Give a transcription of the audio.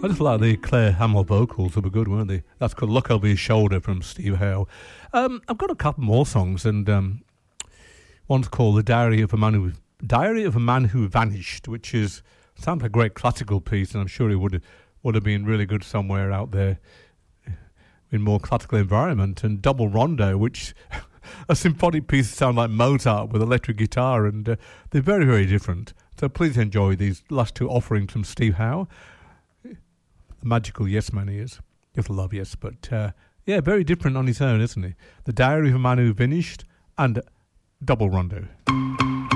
I just like the Claire Hamill vocals. They were good, weren't they? That's called Look Over Your Shoulder from Steve Howe. I've got a couple more songs, and one's called The Diary of a Man Who Vanished, which sounds like a great classical piece, and I'm sure it would have been really good somewhere out there in more classical environment. And Double Rondo, which a symphonic piece sound like Mozart with electric guitar, and they're very, very different. So please enjoy these last two offerings from Steve Howe. The magical Yes Man he is. Just love Yes, but very different on his own, isn't he? The Diary of a Man Who Vanished and Double Rondo.